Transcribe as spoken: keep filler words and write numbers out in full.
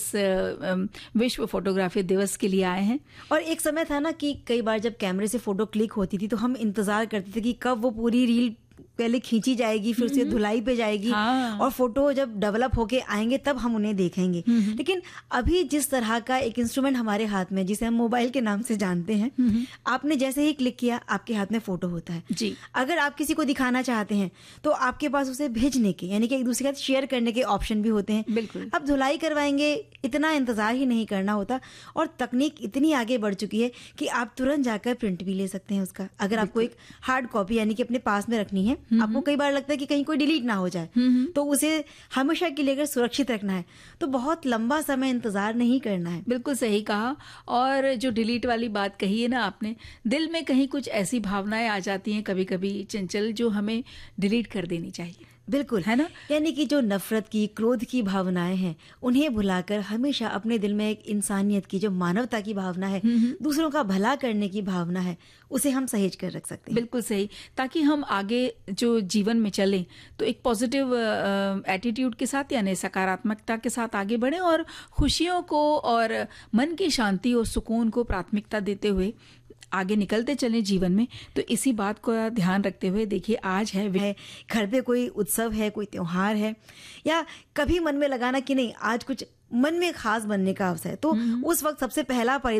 इस विश्व फोटोग्राफी दिवस के लिए आए हैं। और एक समय था ना कि कई बार जब कैमरे से फोटो क्लिक होती थी तो हम इंतजार करते थे कि कब वो पूरी रील पहले खींची जाएगी, फिर से धुलाई पे जाएगी, हाँ। और फोटो जब डेवलप होके आएंगे तब हम उन्हें देखेंगे। लेकिन अभी जिस तरह का एक इंस्ट्रूमेंट हमारे हाथ में, जिसे हम मोबाइल के नाम से जानते हैं, आपने जैसे ही क्लिक किया आपके हाथ में फोटो होता है जी। अगर आप किसी को दिखाना चाहते हैं तो आपके पास उसे भेजने के, यानी कि एक दूसरे के साथ शेयर करने के ऑप्शन भी होते हैं। बिल्कुल। अब धुलाई करवाएंगे, इतना इंतजार ही नहीं करना होता, और तकनीक इतनी आगे बढ़ चुकी है कि आप तुरंत जाकर प्रिंट भी ले सकते हैं उसका। अगर आपको एक हार्ड कॉपी यानी कि अपने पास में रखनी है, आपको कई बार लगता है कि कहीं कोई डिलीट ना हो जाए, तो उसे हमेशा के लिए अगर सुरक्षित रखना है तो बहुत लंबा समय इंतजार नहीं करना है। बिल्कुल सही कहा। और जो डिलीट वाली बात कही है ना आपने, दिल में कहीं कुछ ऐसी भावनाएं आ जाती हैं कभी कभी चंचल, जो हमें डिलीट कर देनी चाहिए। बिल्कुल, है ना। यानी कि जो नफरत की, क्रोध की भावनाएं हैं, उन्हें भुलाकर हमेशा अपने दिल में एक इंसानियत की, जो मानवता की भावना है, दूसरों का भला करने की भावना है, उसे हम सहेज कर रख सकते हैं। बिल्कुल सही, ताकि हम आगे जो जीवन में चलें तो एक पॉजिटिव एटीट्यूड के साथ, यानी सकारात्मकता के साथ आगे बढ़ें और खुशियों को और मन की शांति और सुकून को प्राथमिकता देते हुए आगे निकलते चलें जीवन में। तो इसी बात को ध्यान रखते हुए देखिए, आज है, है घर पे कोई उत्सव है, कोई त्योहार है, या कभी मन में लगाना कि नहीं आज कुछ मन में खास बनने का अवसर है, तो उस वक्त सबसे पहला